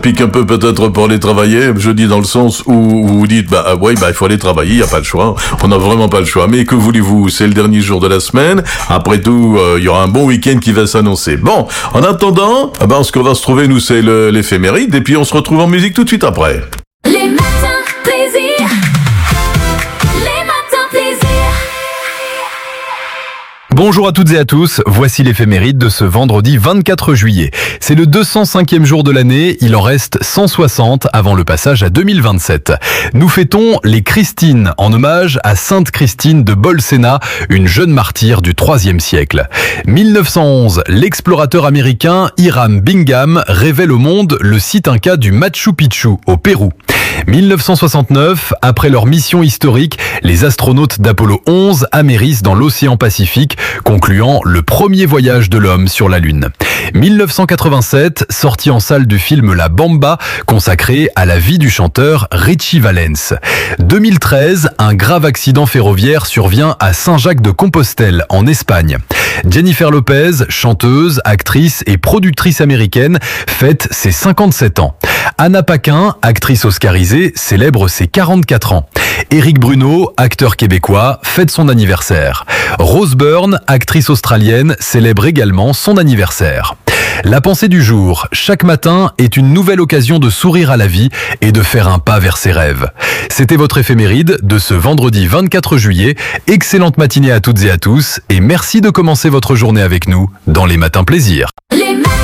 pique un peu peut-être pour aller travailler, je dis dans le sens où vous vous dites, il faut aller travailler, il n'y a pas le choix, on n'a vraiment pas le choix. Mais que voulez-vous, c'est le dernier jour de la semaine, après tout, il y aura un bon week-end qui va s'annoncer. Bon, en attendant, ce qu'on va se trouver, nous, c'est l'éphéméride, et puis on se retrouve en musique tout de suite après. Les matins plaisir. Les matins plaisir. Bonjour à toutes et à tous, voici l'éphéméride de ce vendredi 24 juillet. C'est le 205e jour de l'année, il en reste 160 avant le passage à 2027. Nous fêtons les Christines en hommage à Sainte Christine de Bolsena, une jeune martyre du IIIe siècle. 1911, l'explorateur américain Hiram Bingham révèle au monde le site inca du Machu Picchu au Pérou. 1969, après leur mission historique, les astronautes d'Apollo 11 amérissent dans l'océan Pacifique, concluant le premier voyage de l'homme sur la Lune. 1987, sortie en salle du film La Bamba, consacré à la vie du chanteur Richie Valens. 2013, un grave accident ferroviaire survient à Saint-Jacques-de-Compostelle, en Espagne. Jennifer Lopez, chanteuse, actrice et productrice américaine, fête ses 57 ans. Anna Paquin, actrice oscarisée, célèbre ses 44 ans. Éric Bruno, acteur québécois, fête son anniversaire. Rose Byrne, actrice australienne, célèbre également son anniversaire. La pensée du jour, chaque matin est une nouvelle occasion de sourire à la vie et de faire un pas vers ses rêves. C'était votre éphéméride de ce vendredi 24 juillet. Excellente matinée à toutes et à tous et merci de commencer votre journée avec nous dans les matins plaisir. Les